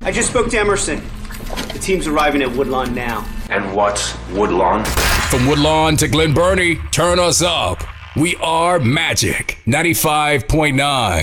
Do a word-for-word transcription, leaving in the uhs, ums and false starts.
I just spoke to Emerson. The team's arriving at Woodlawn now. And what's Woodlawn? From Woodlawn to Glen Burnie, turn us up. We are Magic ninety-five point nine.